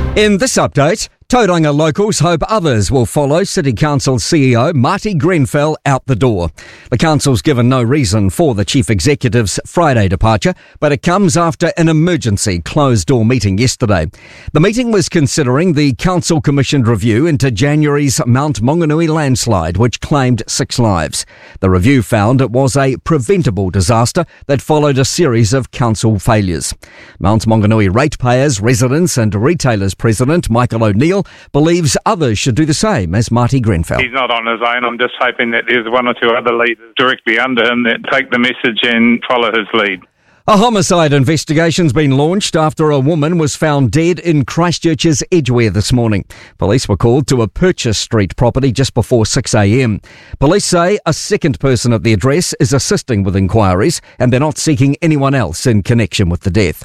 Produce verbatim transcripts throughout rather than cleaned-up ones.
In this update, Tauranga locals hope others will follow City Council C E O Marty Grenfell out the door. The council's given no reason for the chief executive's Friday departure, but it comes after an emergency closed-door meeting yesterday. The meeting was considering the council-commissioned review into January's Mount Maunganui landslide, which claimed six lives. The review found it was a preventable disaster that followed a series of council failures. Mount Maunganui ratepayers, residents and retailers president Michael O'Neill believes others should do the same as Marty Grenfell. He's not on his own. I'm just hoping that there's one or two other leaders directly under him that take the message and follow his lead. A homicide investigation's been launched after a woman was found dead in Christchurch's Edgware this morning. Police were called to a Purchase Street property just before six a.m. Police say a second person at the address is assisting with inquiries and they're not seeking anyone else in connection with the death.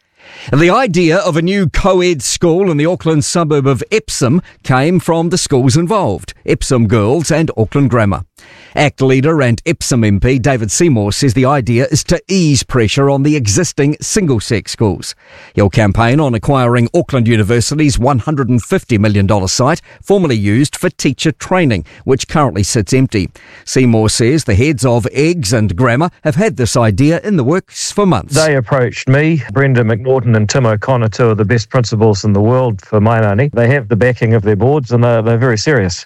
The idea of a new co-ed school in the Auckland suburb of Epsom came from the schools involved, Epsom Girls and Auckland Grammar. ACT leader and Epsom M P David Seymour says the idea is to ease pressure on the existing single-sex schools. He'll campaign on acquiring Auckland University's one hundred fifty million dollars site, formerly used for teacher training, which currently sits empty. Seymour says the heads of Eggs and Grammar have had this idea in the works for months. They approached me, Brenda McNaughton and Tim O'Connor, two of the best principals in the world for my money. They have the backing of their boards and they're, they're very serious.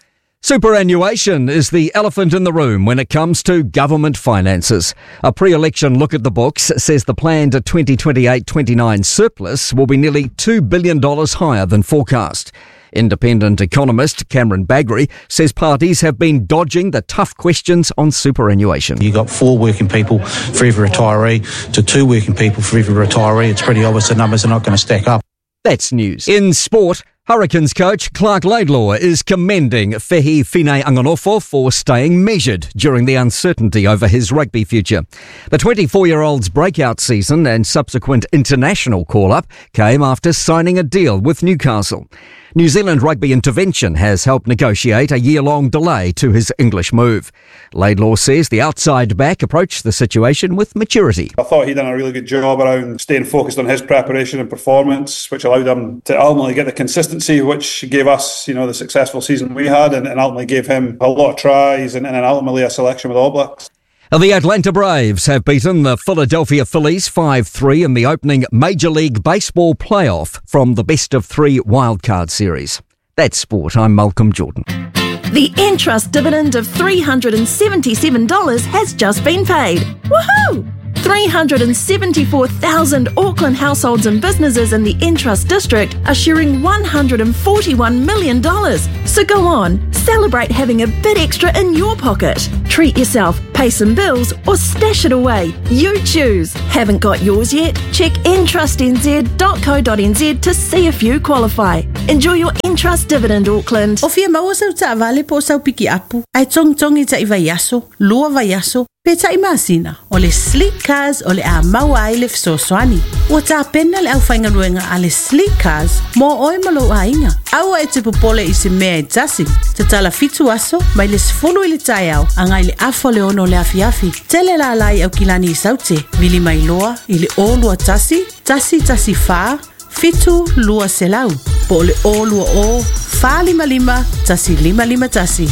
Superannuation is the elephant in the room when it comes to government finances. A pre-election look at the books says the planned twenty twenty-eight twenty-nine surplus will be nearly two billion dollars higher than forecast. Independent economist Cameron Baggery says parties have been dodging the tough questions on superannuation. You've got four working people for every retiree to two working people for every retiree. It's pretty obvious the numbers are not going to stack up. That's news. In sport, Hurricanes coach Clark Laidlaw is commending Fehi Finei-Anganofo for staying measured during the uncertainty over his rugby future. The twenty-four-year-old's breakout season and subsequent international call-up came after signing a deal with Newcastle. New Zealand Rugby Intervention has helped negotiate a year-long delay to his English move. Laidlaw says the outside back approached the situation with maturity. I thought he'd done a really good job around staying focused on his preparation and performance, which allowed him to ultimately get the consistency which gave us, you know, the successful season we had and, and ultimately gave him a lot of tries and, and ultimately a selection with All Blacks. The Atlanta Braves have beaten the Philadelphia Phillies five three in the opening Major League Baseball playoff from the best of three wildcard series. That's sport. I'm Malcolm Jordan. The Entrust dividend of three hundred seventy-seven dollars has just been paid. Woohoo! three hundred seventy-four thousand Auckland households and businesses in the Entrust district are sharing one hundred forty-one million dollars. So go on, celebrate having a bit extra in your pocket. Treat yourself, pay some bills, or stash it away. You choose. Haven't got yours yet? Check entrust n z dot co dot n z to see if you qualify. Enjoy your Entrust dividend, Auckland. O fia maua sau ta vale po sau piki apu. Ai tong tong i ta ivayaso, lua vayaso. Peta i masina, o le sleek cars o le a maua ai le fsoswani. Ua ta pena le au whainga luenga a le sleek cars, mo oi malo a inga. Aua e te popole i se mea e tasi. Te tala fitu aso, mai le sfulu i le tai au, angai le afo le ono le afiafi. Tele la lai au kilani i saute, vili mai loa, i le o lua tasi, tasi tasi fa, fitu lua selau. Po le o lua o, fa lima lima, tasi lima lima tasi.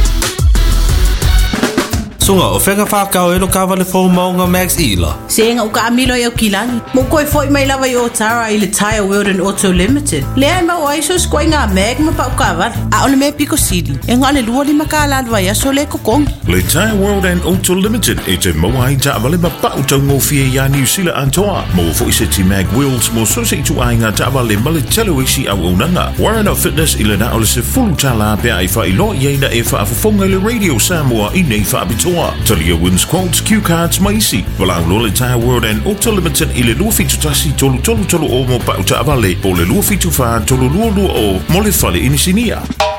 Sunga o whenga whakao e lo kawa le whau maunga Max Ela. Senga o ka amilo i au kilani. Mo koe foi mai lawa i o Tara i le Tire World and Auto Limited. Le ai mau aiso skoi ngā meg ma pau kawa. A ole me Pico City. E ngā le lua li maka aladwa i aso le kokongi. Le Tire World and Auto Limited e te maua i ta awale ma pau tau ngofie ia New Zealand antoa. Mo fo i se ti mag wheels mo so se tu ai ngā ta awale ma le telo isi au unanga. Warren of Fitness i le na ole se fulu tala pia i wha i lo i eina e wha afafonga le Radio Samoa i nei wha abitoa. Talia wins quotes, cue cards, maisi. Walang Lole Tire World and Auto Limited i le lua fitu tasi tolu tolu tolu o mo pa uta avale. Po le lua fitu wha tolu lua lua o mo le fale inisinia.